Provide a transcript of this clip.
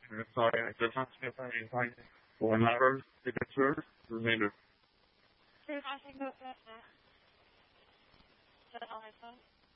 Sorry, I did not skip any time. Whenever it occurs, later. Is that on my phone?